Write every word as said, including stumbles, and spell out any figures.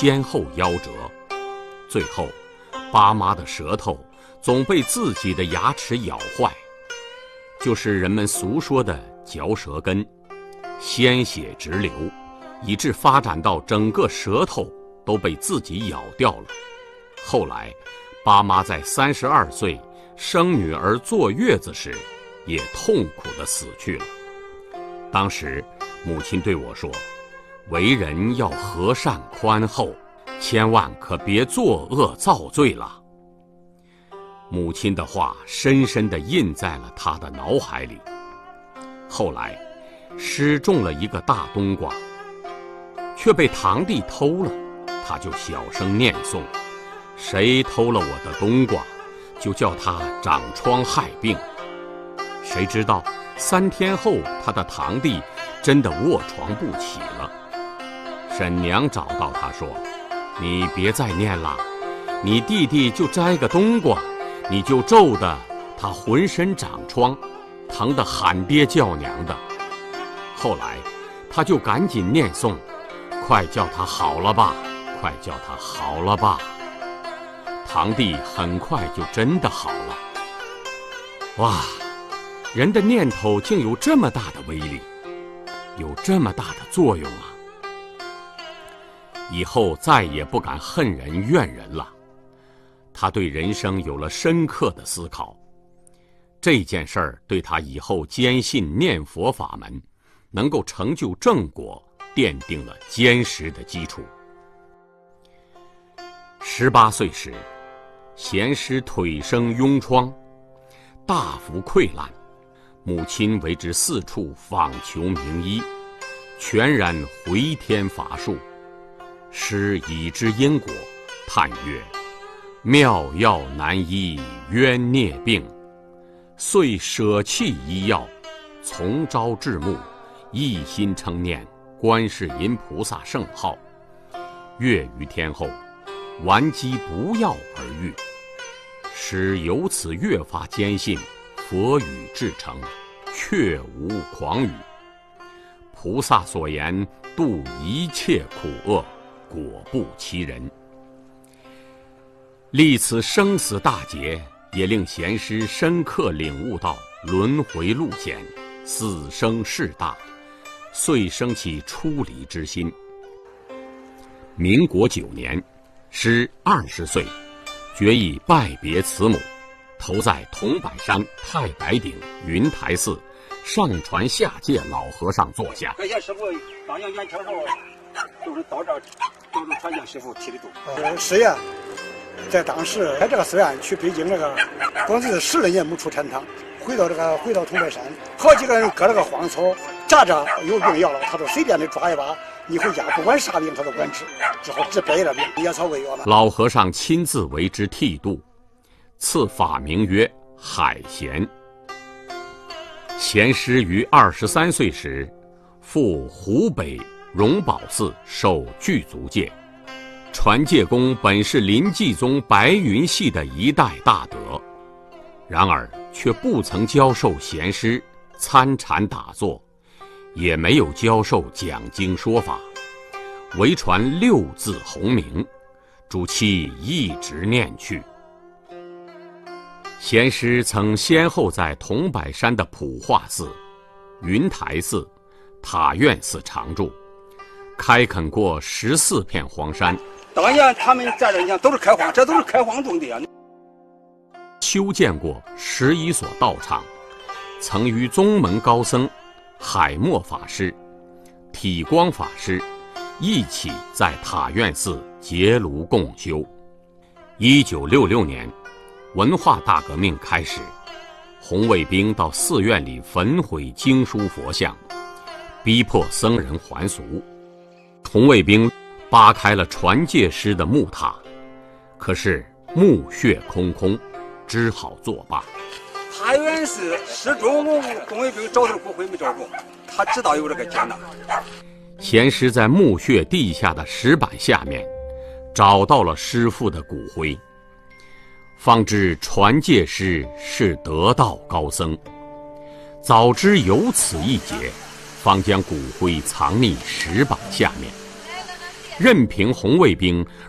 先后夭折。最后，八妈的舌头总被自己的牙齿咬坏，就是人们俗说的嚼舌根，鲜血直流，以致发展到整个舌头都被自己咬掉了。后来，八妈在三十二岁生女儿坐月子时，也痛苦地死去了。当时，母亲对我说：“为人要和善宽厚，千万可别作恶造罪了。”母亲的话深深地印在了他的脑海里。后来，师种了一个大冬瓜，却被堂弟偷了，他就小声念诵：“谁偷了我的冬瓜，就叫他长疮害病。”谁知道三天后，他的堂弟真的卧床不起了。婶娘找到他说：“你别再念了，你弟弟就摘个冬瓜，你就咒得他浑身长疮，疼得喊爹叫娘的。”后来他就赶紧念诵：“快叫他好了吧，快叫他好了吧。”堂弟很快就真的好了。哇，人的念头竟有这么大的威力，有这么大的作用啊！以后再也不敢恨人怨人了。他对人生有了深刻的思考，这件事儿对他以后坚信念佛法门能够成就正果奠定了坚实的基础。十八岁时，贤师腿生痈疮，大幅溃烂，母亲为之四处访求名医，全然回天乏术。师已知因果，叹曰：“妙药难医冤孽病。”遂舍弃医药，从朝至暮，一心称念观世音菩萨圣号。月余天后，顽疾不药而愈。师由此越发坚信佛语至诚，确无诳语。菩萨所言度一切苦厄，果不其人。历此生死大劫，也令贤师深刻领悟到轮回路险，死生事大，遂生起出离之心。民国九年，师二十岁，决意拜别慈母，投在桐柏山太白顶云台寺上传下界老和尚座下。 这些师傅当年年轻时候都是到这儿，都是传教师傅提的度。 呃，是呀，在当时在这个寺院去北京这个，光是十来年没出禅堂，回到这个回到桐柏山，好几个人割了个荒草，扎着有病要了，他都随便的抓一把，你回家不管啥病他都管治，只好治别的病，野草为药了。 老和尚亲自为之剃度，赐法名曰海贤。贤师于二十三岁时，赴湖北荣宝寺受具足戒。传戒功本是临济宗白云系的一代大德，然而却不曾教授贤师参禅打坐，也没有教授讲经说法，唯传六字洪名，主其一直念去。贤师曾先后在桐柏山的普化寺、云台寺、塔院寺常住，开垦过十四片荒山。 当年他们在这，你看都是开荒，这都是开荒种的啊。 修建过十一所道场，曾与宗门高僧海默法师、体光法师一起在塔院寺结庐共修。一九六六年，文化大革命开始，红卫兵到寺院里焚毁经书佛像，逼迫僧人还俗。红卫兵扒开了传戒师的木塔，可是墓穴空空，只好作罢。 塔院寺始终红卫兵找头骨灰没找着，他知道有这个艰难。 贤师在墓穴地下的石板下面找到了师父的骨灰，方知传戒师是得道高僧。早知有此一劫，方将骨灰藏匿石板下面。 任凭红卫兵